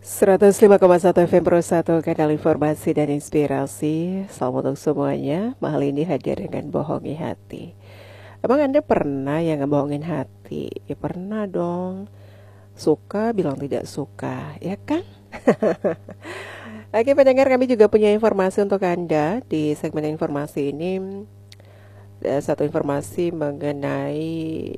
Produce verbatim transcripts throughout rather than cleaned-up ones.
seratus lima koma satu F M Pro satu, kanal informasi dan inspirasi. Salam untuk semuanya. Mahal ini hadir dengan bohongi hati. Emang Anda pernah yang ngebohongin hati? Ya pernah dong. Suka bilang tidak suka, ya kan? Oke pendengar, kami juga punya informasi untuk Anda. Di segmen informasi ini ada satu informasi mengenai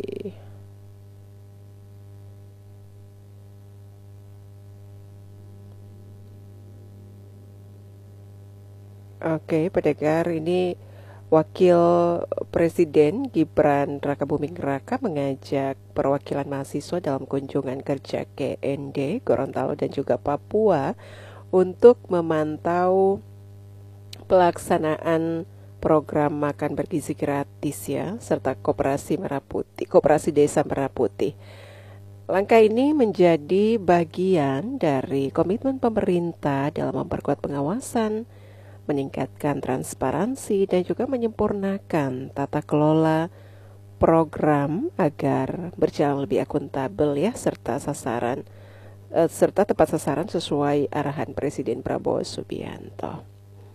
Oke, pendengar, ini Wakil Presiden Gibran Rakabuming Raka mengajak perwakilan mahasiswa dalam kunjungan kerja ke N D, Gorontalo dan juga Papua untuk memantau pelaksanaan program makan bergizi gratis ya, serta Koperasi Merah Putih, Koperasi Desa Merah Putih. Langkah ini menjadi bagian dari komitmen pemerintah dalam memperkuat pengawasan, meningkatkan transparansi, dan juga menyempurnakan tata kelola program agar berjalan lebih akuntabel ya, serta sasaran eh, serta tepat sasaran sesuai arahan Presiden Prabowo Subianto.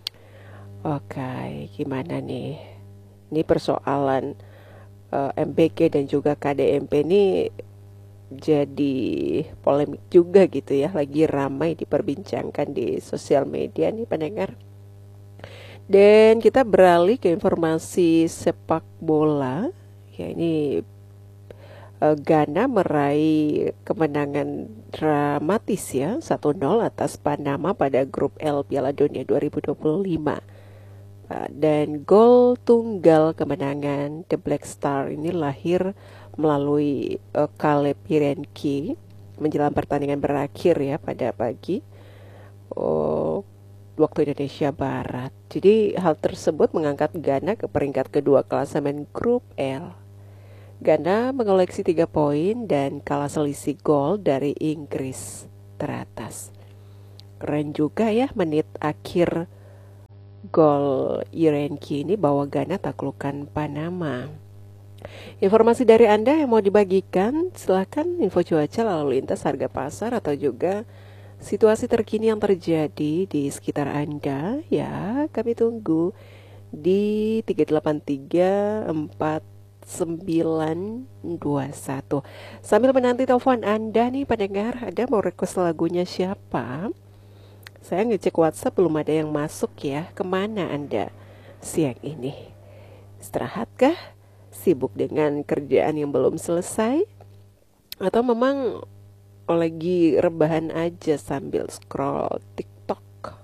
Oke, gimana nih? Ini persoalan eh, M B G dan juga K D M P ini jadi polemik juga gitu ya, lagi ramai diperbincangkan di sosial media nih pendengar. Dan kita beralih ke informasi sepak bola. Ya, ini uh, Ghana meraih kemenangan dramatis ya, satu nol atas Panama pada grup L Piala Dunia dua ribu dua puluh lima. Uh, dan gol tunggal kemenangan The Black Star ini lahir melalui uh, Caleb Pirenki menjelang pertandingan berakhir ya pada pagi. Oh, waktu Indonesia Barat. Jadi hal tersebut mengangkat Ghana ke peringkat kedua klasemen grup L. Ghana mengoleksi tiga poin dan kalah selisih gol dari Inggris teratas. Keren juga ya, menit akhir gol Irenki ini bawa Ghana taklukan Panama. Informasi dari Anda yang mau dibagikan, silahkan info cuaca, lalu lintas, harga pasar, atau juga situasi terkini yang terjadi di sekitar Anda ya, kami tunggu di tiga delapan tiga empat sembilan dua satu. Sambil menanti telepon Anda nih pendengar, ada mau request lagunya siapa? Saya ngecek WhatsApp belum ada yang masuk ya. Kemana Anda siang ini? Istirahat kah? Sibuk dengan kerjaan yang belum selesai? Atau memang lagi rebahan aja sambil scroll TikTok,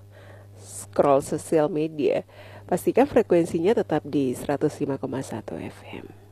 scroll sosial media? Pastikan frekuensinya tetap di seratus lima koma satu F M.